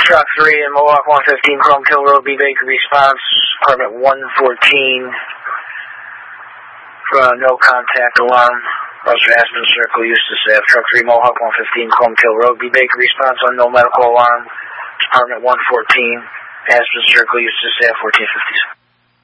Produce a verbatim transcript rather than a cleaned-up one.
Truck three and Mohawk one fifteen, Chrome Kill Road, B Baker response, apartment one fourteen, for no contact alarm, Buster Aspen Circle, Eustis Ave, Truck three, Mohawk one fifteen, Chrome Kill Road, B Baker response on no medical alarm, apartment one fourteen, Aspen Circle, Eustis Ave, fourteen fifty-seven.